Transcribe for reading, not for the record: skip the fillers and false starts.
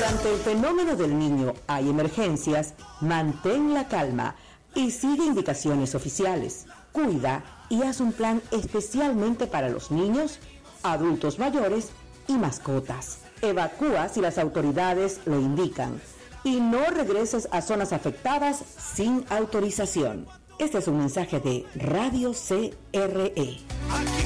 Ante el fenómeno del niño hay emergencias, mantén la calma y sigue indicaciones oficiales. Cuida y haz un plan especialmente para los niños, adultos mayores y mascotas. Evacúa si las autoridades lo indican y no regreses a zonas afectadas sin autorización. Este es un mensaje de Radio CRE. Aquí